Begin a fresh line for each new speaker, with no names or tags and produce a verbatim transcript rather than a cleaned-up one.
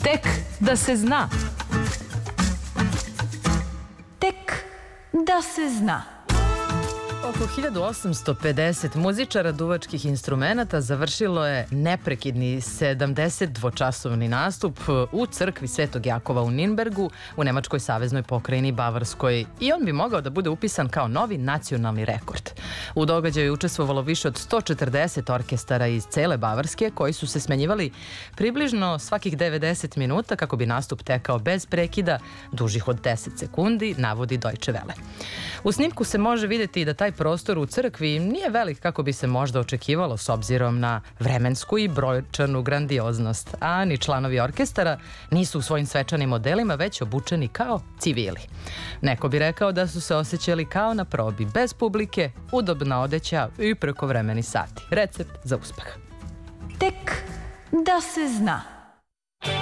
Tek da se zna. Tek da se zna. Oko hiljadu osamsto pedeset muzičara duvačkih instrumenata završilo je neprekidni sedamdesetdvočasovni nastup u crkvi Svetog Jakova u Ninbergu u Nemačkoj saveznoj pokrajini Bavarskoj i on bi mogao da bude upisan kao novi nacionalni rekord. U događaju je učestvovalo više od sto četrdeset orkestara iz cele Bavarske koji su se smenjivali približno svakih devedeset minuta kako bi nastup tekao bez prekida dužih od deset sekundi, navodi Deutsche Welle. U snimku se može vidjeti da taj prostor u crkvi nije velik kako bi se možda očekivalo s obzirom na vremensku i brojčanu grandioznost, a ni članovi orkestara nisu u svojim svečanim modelima već obučeni kao civili. Neko bi rekao da su se osjećali kao na probi, bez publike, udobna odeća i prekovremeni sati. Recept za uspeh. Tek da se zna.